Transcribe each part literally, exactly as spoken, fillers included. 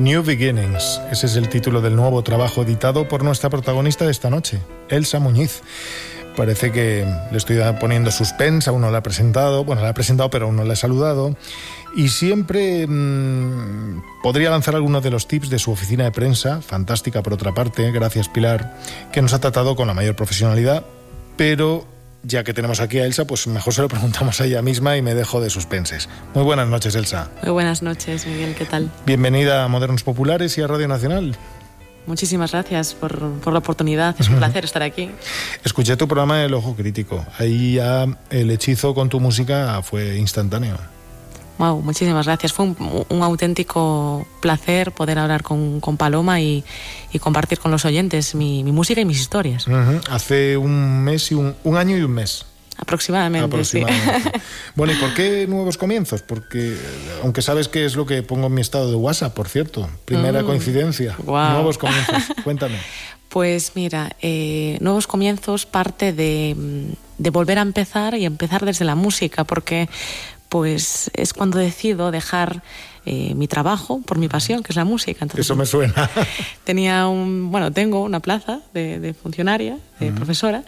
New Beginnings, ese es el título del nuevo trabajo editado por nuestra protagonista de esta noche, Elsa Muñiz. Parece que le estoy poniendo suspense, aún no la he presentado, bueno, la he presentado pero aún no la he saludado. Y siempre mmm, podría lanzar algunos de los tips de su oficina de prensa, fantástica por otra parte, gracias Pilar, que nos ha tratado con la mayor profesionalidad, pero ya que tenemos aquí a Elsa, pues mejor se lo preguntamos a ella misma y me dejo de suspenses. Muy buenas noches, Elsa. Muy buenas noches, Miguel, ¿qué tal? Bienvenida a Modernos Populares y a Radio Nacional. Muchísimas gracias por, por la oportunidad, es un placer estar aquí. Escuché tu programa El Ojo Crítico, ahí ya el hechizo con tu música fue instantáneo. Wow, muchísimas gracias. Fue un, un auténtico placer poder hablar con, con Paloma y, y compartir con los oyentes mi, mi música y mis historias. Uh-huh. Hace un mes y un, un año y un mes. Aproximadamente, Aproximadamente. sí. Bueno, ¿y por qué nuevos comienzos? Porque, aunque sabes que es lo que pongo en mi estado de WhatsApp, por cierto, primera mm, coincidencia, wow. Nuevos comienzos. Cuéntame. Pues mira, eh, Nuevos Comienzos parte de, de volver a empezar y empezar desde la música, porque pues es cuando decido dejar eh, mi trabajo por mi pasión, que es la música. Entonces, eso me suena. Tenía un, bueno, tengo una plaza de, de funcionaria, de uh-huh. profesora,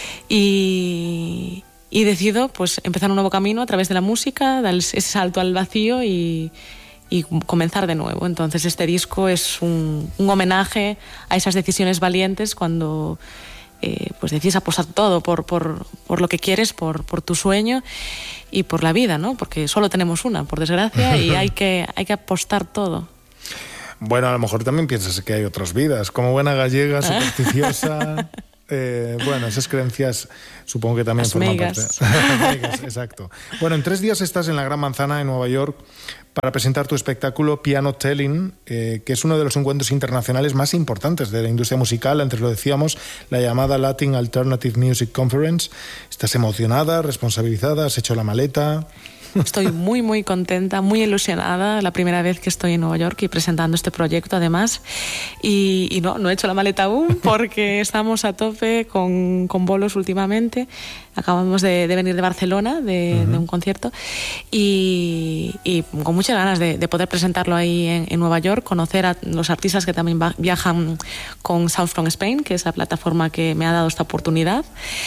y, y decido pues empezar un nuevo camino a través de la música, dar ese salto al vacío y, y comenzar de nuevo. Entonces este disco es un, un homenaje a esas decisiones valientes cuando eh, pues decides apostar todo por, por, por lo que quieres, por, por tu sueño y por la vida, ¿no? Porque solo tenemos una, por desgracia, y hay que, hay que apostar todo. Bueno, a lo mejor también piensas que hay otras vidas. Como buena gallega, supersticiosa... Eh, bueno, esas creencias supongo que también Las forman megas. parte. Megas, exacto. Bueno, en tres días estás en la Gran Manzana en Nueva York para presentar tu espectáculo Piano Telling, eh, que es uno de los encuentros internacionales más importantes de la industria musical. Antes lo decíamos, la llamada Latin Alternative Music Conference. Estás emocionada, responsabilizada, has hecho la maleta. Estoy muy, muy contenta, muy ilusionada. La primera vez que estoy en Nueva York y presentando este proyecto, además. Y, y no, no he hecho la maleta aún porque estamos a tope con, con bolos últimamente. Acabamos de, de venir de Barcelona, de, uh-huh. de un concierto. Y, y con muchas ganas de, de poder presentarlo ahí en, en Nueva York, conocer a los artistas que también va, viajan con Sounds from Spain, que es la plataforma que me ha dado esta oportunidad.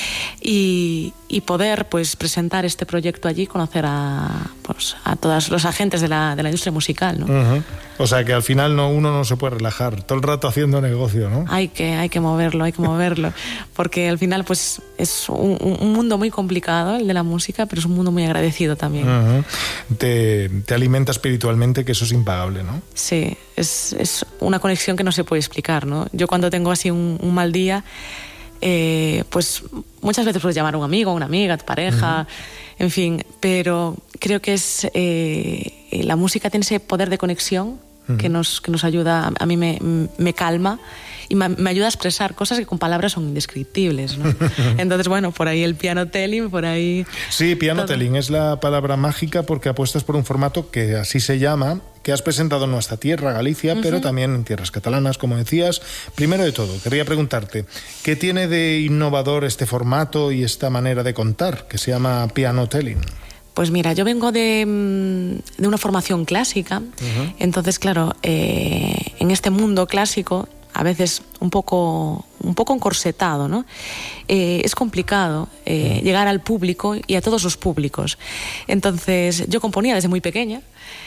Y, y poder pues presentar este proyecto allí, conocer a, pues, a todos los agentes de la, de la industria musical, ¿no? Uh-huh. O sea que al final no, uno no se puede relajar todo el rato haciendo negocio, ¿no? Hay que, hay que moverlo, hay que moverlo, porque al final pues es un, un mundo muy complicado el de la música, pero es un mundo muy agradecido también. Uh-huh. Te, te alimenta espiritualmente, que eso es impagable, ¿no? Sí, es, es una conexión que no se puede explicar, ¿no? Yo cuando tengo así un, un mal día, eh, pues muchas veces puedes llamar a un amigo, a una amiga, a tu pareja, uh-huh. en fin, pero creo que es eh, la música tiene ese poder de conexión uh-huh. que nos, que nos ayuda, a mí me, me calma y me, me ayuda a expresar cosas que con palabras son indescriptibles, ¿no? Entonces, bueno, por ahí el piano telling, por ahí... Sí, piano todo. telling es la palabra mágica porque apuestas por un formato que así se llama, que has presentado en nuestra tierra, Galicia, uh-huh. pero también en tierras catalanas, como decías. Primero de todo, quería preguntarte, ¿qué tiene de innovador este formato y esta manera de contar, que se llama piano telling? Pues mira, yo vengo de, de una formación clásica, uh-huh. entonces, claro, eh, en este mundo clásico, a veces un poco, un poco encorsetado, ¿no? Eh, es complicado eh, uh-huh. llegar al público y a todos los públicos. Entonces, yo componía desde muy pequeña,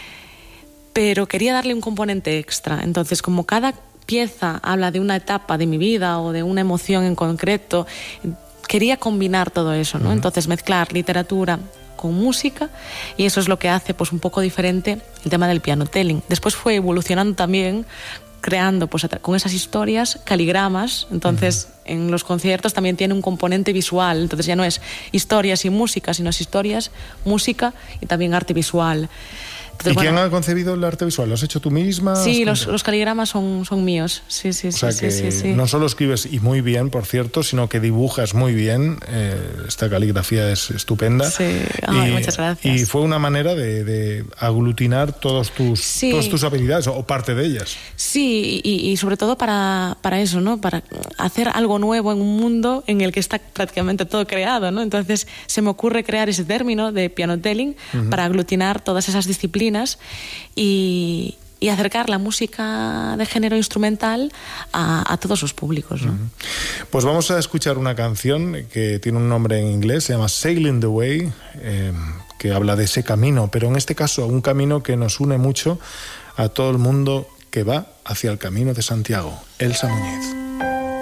pero quería darle un componente extra. Entonces, como cada pieza habla de una etapa de mi vida o de una emoción en concreto, quería combinar todo eso, ¿no? Uh-huh. Entonces, mezclar literatura con música, y eso es lo que hace pues un poco diferente el tema del piano telling. Después fue evolucionando también, creando pues con esas historias caligramas. Entonces uh-huh. en los conciertos también tiene un componente visual, entonces ya no es historias y música, sino es historias, música y también arte visual. Entonces, ¿Y quién bueno, ha concebido el arte visual? ¿Lo has hecho tú misma? Sí, los, los caligramas son, son míos. Sí, sí, o sí, sea sí, que sí, sí. no solo escribes, y muy bien, por cierto, sino que dibujas muy bien. Eh, esta caligrafía es estupenda. Sí, ay, y, muchas gracias. Y fue una manera de, de aglutinar todos tus, sí. todas tus habilidades, o parte de ellas. Sí, y, y sobre todo para, para eso, ¿no? Para hacer algo nuevo en un mundo en el que está prácticamente todo creado, ¿no? Entonces se me ocurre crear ese término de piano telling uh-huh. para aglutinar todas esas disciplinas. Y, y acercar la música de género instrumental a, a todos los públicos, ¿no? Pues vamos a escuchar una canción que tiene un nombre en inglés, se llama Sailing the Way, eh, que habla de ese camino, pero en este caso un camino que nos une mucho a todo el mundo que va hacia el Camino de Santiago. Elsa Muñiz.